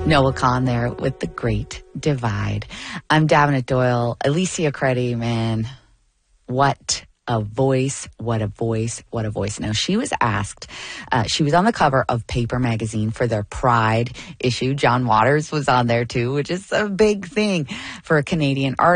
Noah Kahn there with The Great Divide. I'm Davenant Doyle. Alicia Credi, man, what a voice, what a voice, what a voice. Now, she was asked, she was on the cover of Paper Magazine for their Pride issue. John Waters was on there too, which is a big thing for a Canadian artist.